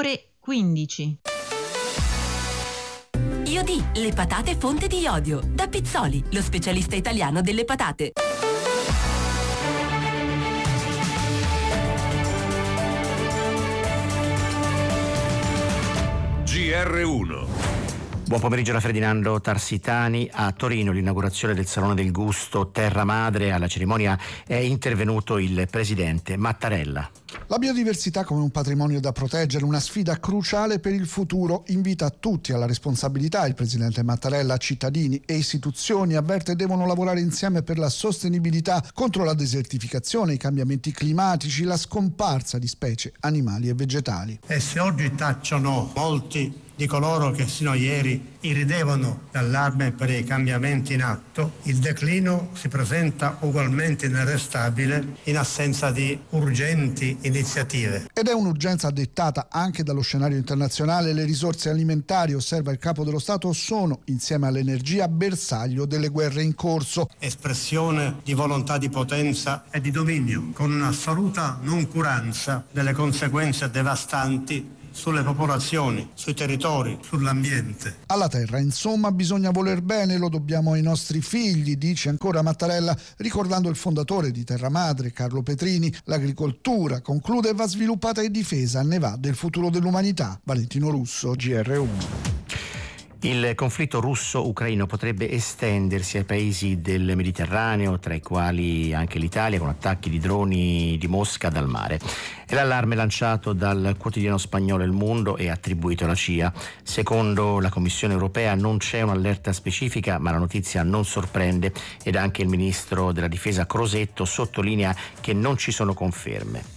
ore 15. Iodi, le patate fonte di iodio. Da Pizzoli, lo specialista italiano delle patate. GR1. Buon pomeriggio da Ferdinando Tarsitani. A Torino l'inaugurazione del Salone del Gusto Terra Madre. Alla cerimonia è intervenuto il presidente Mattarella. La biodiversità come un patrimonio da proteggere, una sfida cruciale per il futuro, invita tutti alla responsabilità. Il presidente Mattarella, cittadini e istituzioni, avverte devono lavorare insieme per la sostenibilità, contro la desertificazione, i cambiamenti climatici, la scomparsa di specie animali e vegetali. E se oggi tacciono molti di coloro che sino a ieri irridevano l'allarme per i cambiamenti in atto, il declino si presenta ugualmente inarrestabile in assenza di urgenti iniziative. Ed è un'urgenza dettata anche dallo scenario internazionale. Le risorse alimentari, osserva il Capo dello Stato, sono, insieme all'energia, bersaglio delle guerre in corso. Espressione di volontà di potenza e di dominio, con un'assoluta noncuranza delle conseguenze devastanti sulle popolazioni, sui territori, sull'ambiente. Alla terra, insomma, bisogna voler bene, lo dobbiamo ai nostri figli, dice ancora Mattarella, ricordando il fondatore di Terra Madre, Carlo Petrini. L'agricoltura, conclude, va sviluppata e difesa, ne va del futuro dell'umanità. Valentino Russo, GR1. Il conflitto russo-ucraino potrebbe estendersi ai paesi del Mediterraneo, tra i quali anche l'Italia, con attacchi di droni di Mosca dal mare. È l'allarme lanciato dal quotidiano spagnolo El Mundo e attribuito alla CIA. Secondo la Commissione europea non c'è un'allerta specifica, ma la notizia non sorprende ed anche il ministro della difesa Crosetto sottolinea che non ci sono conferme.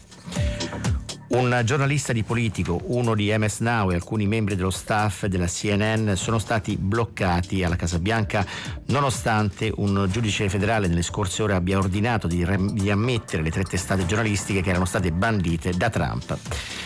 Un giornalista di Politico, uno di MS Now e alcuni membri dello staff della CNN sono stati bloccati alla Casa Bianca nonostante un giudice federale nelle scorse ore abbia ordinato di ammettere le 3 testate giornalistiche che erano state bandite da Trump.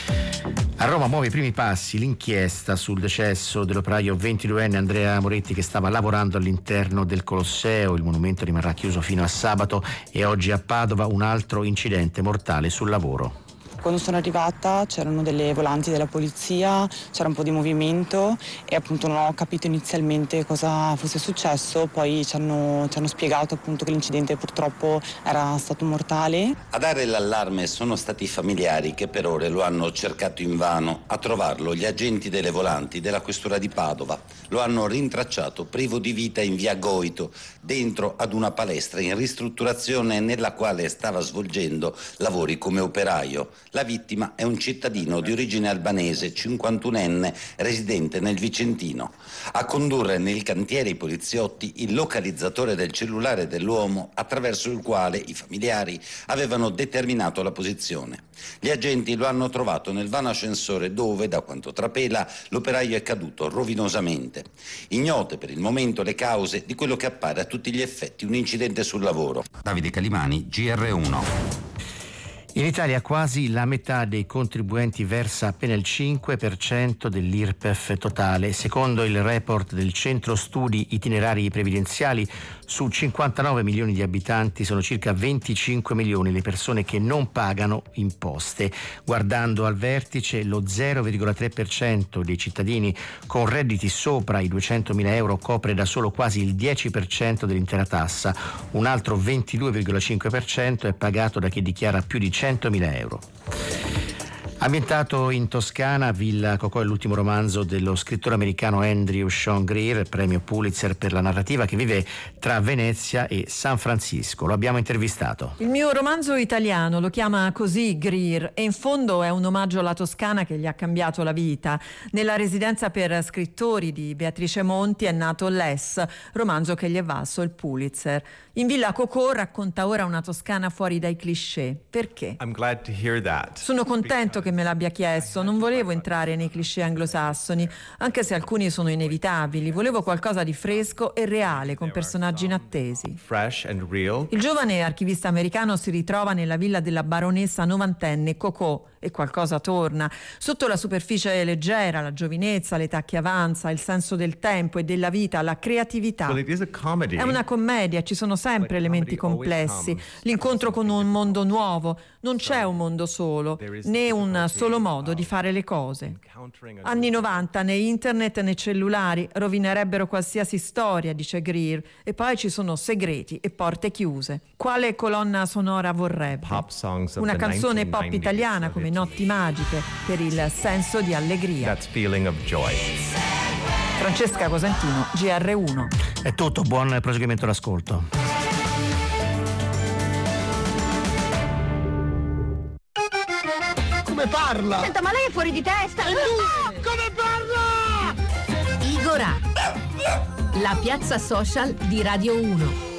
A Roma muove i primi passi l'inchiesta sul decesso dell'operaio 22enne Andrea Moretti, che stava lavorando all'interno del Colosseo. Il monumento rimarrà chiuso fino a sabato e oggi a Padova un altro incidente mortale sul lavoro. Quando sono arrivata c'erano delle volanti della polizia, c'era un po' di movimento e appunto non ho capito inizialmente cosa fosse successo, poi ci hanno spiegato appunto che l'incidente purtroppo era stato mortale. A dare l'allarme sono stati i familiari che per ore lo hanno cercato invano. A trovarlo gli agenti delle volanti della questura di Padova lo hanno rintracciato privo di vita in via Goito, dentro ad una palestra in ristrutturazione nella quale stava svolgendo lavori come operaio. La vittima è un cittadino di origine albanese, 51enne, residente nel Vicentino. A condurre nel cantiere i poliziotti il localizzatore del cellulare dell'uomo, attraverso il quale i familiari avevano determinato la posizione. Gli agenti lo hanno trovato nel vano ascensore dove, da quanto trapela, l'operaio è caduto rovinosamente. Ignote per il momento le cause di quello che appare a tutti gli effetti un incidente sul lavoro. Davide Calimani, GR1. In Italia quasi la metà dei contribuenti versa appena il 5% dell'IRPEF totale. Secondo il report del Centro Studi Itinerari Previdenziali, su 59 milioni di abitanti sono circa 25 milioni le persone che non pagano imposte. Guardando al vertice, lo 0,3% dei cittadini con redditi sopra i 200.000 euro copre da solo quasi il 10% dell'intera tassa. Un altro 22,5% è pagato da chi dichiara più di 100.000 euro. Ambientato in Toscana, Villa Cocò è l'ultimo romanzo dello scrittore americano Andrew Sean Greer, premio Pulitzer per la narrativa, che vive tra Venezia e San Francisco. Lo abbiamo intervistato. Il mio romanzo italiano lo chiama così Greer e in fondo è un omaggio alla Toscana che gli ha cambiato la vita. Nella residenza per scrittori di Beatrice Monti è nato Less, romanzo che gli è valso il Pulitzer. In Villa Cocò racconta ora una Toscana fuori dai cliché. Perché? Sono contento che me l'abbia chiesto, non volevo entrare nei cliché anglosassoni, anche se alcuni sono inevitabili, volevo qualcosa di fresco e reale, con personaggi inattesi. Il giovane archivista americano si ritrova nella villa della baronessa novantenne Cocò, e qualcosa torna. Sotto la superficie leggera, la giovinezza, l'età che avanza, il senso del tempo e della vita, la creatività. È una commedia, ci sono sempre elementi complessi, l'incontro con un mondo nuovo, non c'è un mondo solo, né un solo modo di fare le cose. Anni 90, né internet né cellulari rovinerebbero qualsiasi storia, dice Greer, e poi ci sono segreti e porte chiuse. Quale colonna sonora vorrebbe? Una canzone pop italiana come Notti magiche per il senso di allegria. Francesca Cosentino, GR1. È tutto, buon proseguimento d'ascolto. Come parla? Senta, ma lei è fuori di testa! Come parla? Igorà, la piazza social di Radio 1.